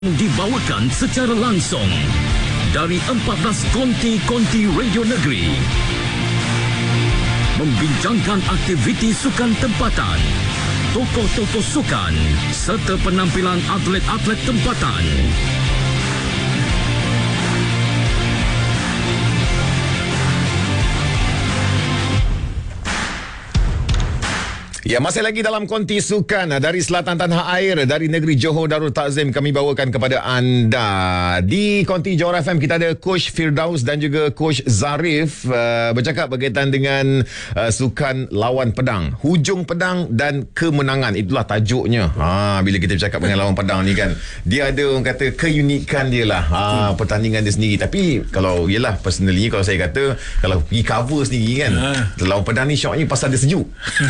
Dibawakan secara langsung dari 14 konti radio negeri, membincangkan aktiviti sukan tempatan, tokoh-tokoh sukan serta penampilan atlet-atlet tempatan. Ya, masih lagi dalam konti sukan dari selatan tanah air, dari negeri Johor Darul Takzim kami bawakan kepada anda. Di konti Johor FM kita ada Coach Firdaus dan juga Coach Zarif bercakap berkaitan dengan sukan lawan pedang, hujung pedang dan kemenangan. Itulah tajuknya. Bila kita bercakap dengan lawan pedang ni kan, dia ada orang kata keunikan dia lah, pertandingan dia sendiri. Tapi kalau yelah personally, kalau saya kata kalau pergi cover sendiri kan, lawan pedang ni syoknya pasal dia sejuk.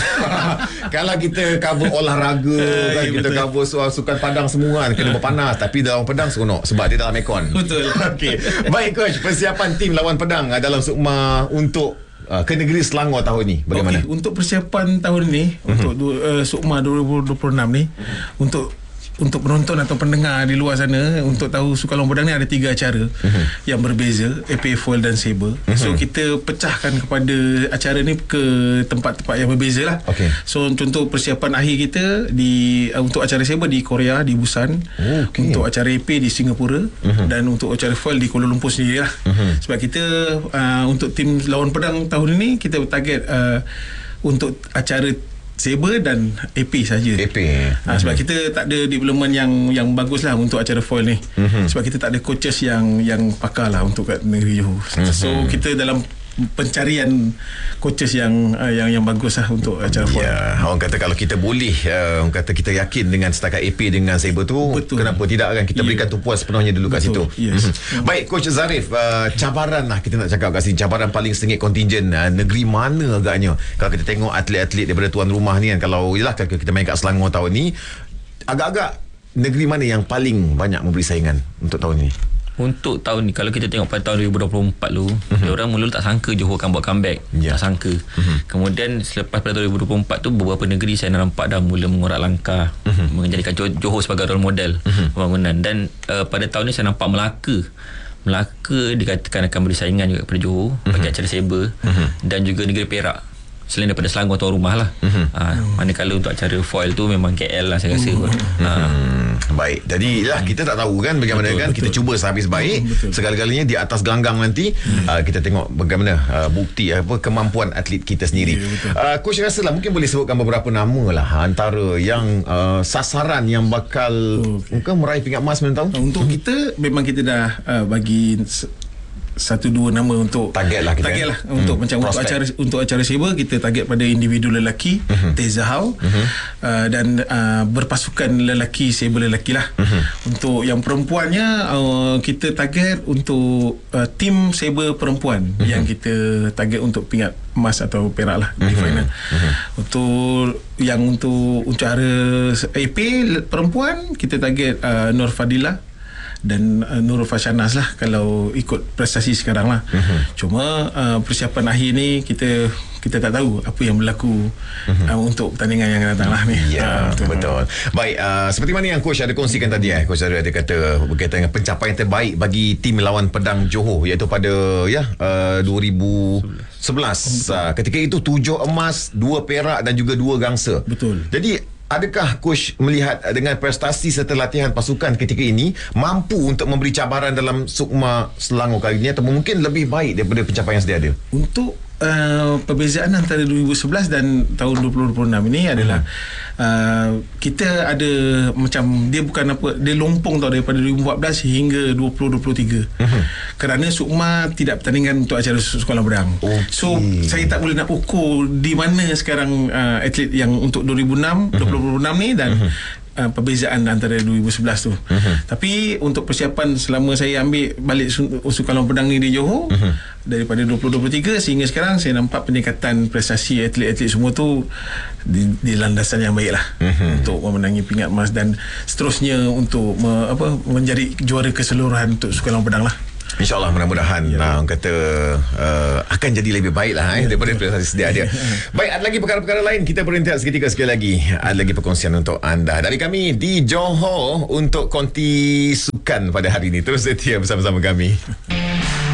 Kalau kita cover olahraga kan, kita betul. Cover soal sukan padang semua kan, kena berpanas. Tapi dalam pedang seronok sebab dia dalam aircon. Betul. Okey. Baik coach, persiapan tim lawan pedang dalam sukma untuk ke negeri Selangor tahun ni bagaimana? Okay, untuk persiapan tahun ni, untuk sukma 2026 ni, untuk penonton atau pendengar di luar sana, untuk tahu sukan lawan pedang ni ada 3 acara yang berbeza, APA Foil dan Saber. So kita pecahkan kepada acara ni ke tempat-tempat yang berbeza lah. So contoh persiapan akhir kita untuk acara Saber di Korea, di Busan, untuk acara APA di Singapura, dan untuk acara Foil di Kuala Lumpur sendiri lah. Sebab kita untuk tim lawan pedang tahun ni kita target untuk acara Saber dan AP saja. Sebab kita tak ada development yang bagus lah untuk acara foil ni. Sebab kita tak ada coaches yang pakar lah untuk kat negeri Johor. So kita dalam pencarian coaches yang bagus lah untuk acara foil. Ya, orang kata kalau kita boleh, orang kata kita yakin dengan setakat AP dengan Saber tu, kenapa tidak kan kita berikan tumpuan sepenuhnya dulu kat situ. Baik Coach Zarif, cabaran lah kita nak cakap kat sini, cabaran paling sengit kontingen negeri mana agaknya kalau kita tengok atlet-atlet daripada tuan rumah ni kan, kalau kita main kat Selangor tahun ni, agak-agak negeri mana yang paling banyak memberi saingan untuk tahun ni? Untuk tahun ni, kalau kita tengok pada tahun 2024 dulu, orang mula tak sangka Johor akan buat comeback. Tak sangka. Kemudian selepas pada tahun 2024 tu, beberapa negeri saya nampak dah mula mengorak langkah, menjadikan Johor sebagai role model pembangunan. Dan pada tahun ni saya nampak Melaka dikatakan akan beri saingan juga kepada Johor bagi acara Saber, dan juga negeri Perak selain daripada Selangor tuan rumah lah. Manakala untuk acara foil tu memang KL lah saya rasa. Baik, jadi lah kita tak tahu kan bagaimana kan, kita cuba sehabis baik, segala-galanya di atas gelanggang nanti. Kita tengok bagaimana bukti kemampuan atlet kita sendiri. Coach rasa lah mungkin boleh sebutkan beberapa nama lah antara yang sasaran yang bakal mungkin meraih pingat emas tahun. Untuk kita memang kita dah bagi 1-2 nama untuk target lah untuk macam untuk acara Saber kita target pada individu lelaki, Teza Hau, dan berpasukan lelaki, Saber lelaki lah. Untuk yang perempuannya kita target untuk tim Saber perempuan yang kita target untuk pingat emas atau perak lah di final. Untuk acara AP perempuan kita target Nur Fadila dan Nurul Fashanas lah kalau ikut prestasi sekarang lah. Cuma persiapan akhir ni kita tak tahu apa yang berlaku untuk pertandingan yang datang lah ni. Betul. Baik, seperti mana yang Coach ada kongsikan tadi, Coach ada kata berkaitan dengan pencapaian terbaik bagi tim lawan pedang Johor, iaitu pada 2011. Ketika itu 7 emas, 2 perak dan juga 2 gangsa. Betul. Jadi adakah Coach melihat dengan prestasi serta latihan pasukan ketika ini mampu untuk memberi cabaran dalam sukma Selangor kali ini, atau mungkin lebih baik daripada pencapaian yang sedia ada? Untuk perbezaan antara 2011 dan tahun 2026 ini adalah kita ada macam dia bukan apa, dia lompong tau daripada 2014 hingga 2023 kerana sukma tidak pertandingan untuk acara sukan lawan pedang. So saya tak boleh nak ukur di mana sekarang atlet yang untuk 2026 ni dan perbezaan antara 2011 tu. Tapi untuk persiapan selama saya ambil balik sukan lawan pedang ni di Johor, daripada 2023 sehingga sekarang, saya nampak peningkatan prestasi atlet-atlet semua tu di landasan yang baik lah untuk memenangi pingat emas dan seterusnya untuk menjadi juara keseluruhan untuk sukan lawan pedang lah. InsyaAllah mudah-mudahan orang kata akan jadi lebih baik lah daripada prestasi sedia ada. Baik, ada lagi perkara-perkara lain. Kita berhenti seketika sekali lagi. Ada lagi perkongsian untuk anda dari kami di Johor untuk konti sukan pada hari ini. Terus setia bersama-sama kami.